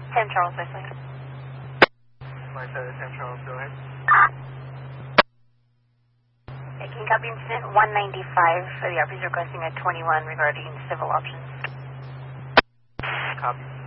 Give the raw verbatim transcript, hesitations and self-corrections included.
ten Charles, I think. My side of ten Charles, go ahead. I can copy incident one ninety-five for the officer requesting a twenty-one regarding civil options. Copy.